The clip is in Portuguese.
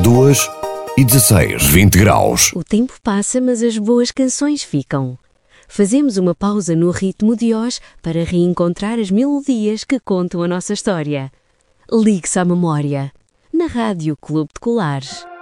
2h16, 20 graus. O tempo passa, mas as boas canções ficam. Fazemos uma pausa no ritmo de hoje para reencontrar as melodias que contam a nossa história. Ligue-se à memória, na Rádio Clube de Colares.